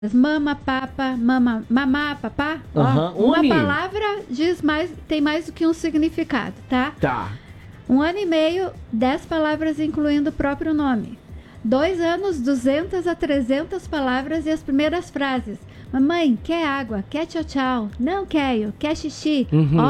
Mama, papa, mamá, papá. Uma palavra tem mais do que um significado, tá? Tá. 1 ano e meio, 10 palavras incluindo o próprio nome. 2 anos, 200 a 300 palavras e as primeiras frases. Mamãe, quer água? Quer tchau tchau? Não quero. Quer xixi?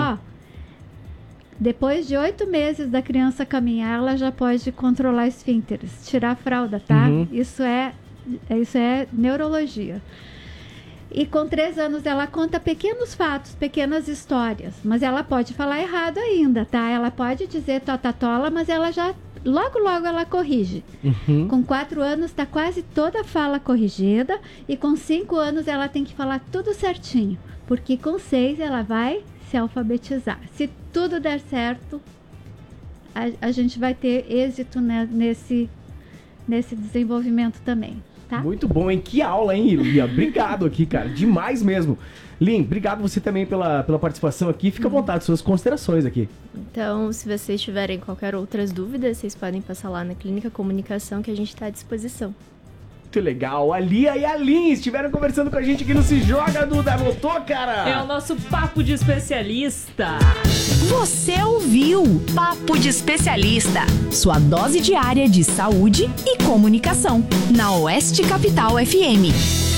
Depois de 8 meses da criança caminhar, ela já pode controlar esfínteres, tirar a fralda, tá? Isso é neurologia. E com 3 anos ela conta pequenos fatos, pequenas histórias, mas ela pode falar errado ainda, tá? Ela pode dizer totatola, mas ela já logo ela corrige. Com 4 anos está quase toda a fala corrigida e com 5 anos ela tem que falar tudo certinho, porque com 6 ela vai se alfabetizar. Se tudo der certo, a gente vai ter êxito, né, nesse desenvolvimento também. Tá? Muito bom, hein? Que aula, hein, Lia? Obrigado aqui, cara. Demais mesmo. Lin, obrigado você também pela participação aqui. Fica à vontade, suas considerações aqui. Então, se vocês tiverem qualquer outras dúvidas, vocês podem passar lá na Clínica Comunicação, que a gente está à disposição. Muito legal. A Lia e a Lin estiveram conversando com a gente aqui no Se Joga, Duda. Notou, cara? É o nosso Papo de Especialista. Você ouviu Papo de Especialista, sua dose diária de saúde e comunicação, na Oeste Capital FM.